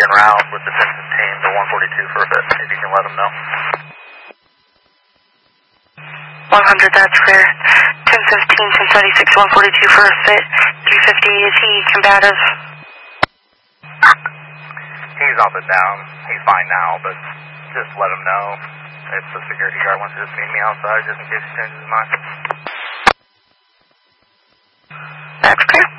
en route with the 1015 to 142 for a bit, if you can let them know. 100, that's clear. 1015, 1036, 142 for a fit. 350, is he combative? He's off it down. He's fine now, but just let him know if the security guard wants to just meet me outside just in case he changes his mind. That's clear.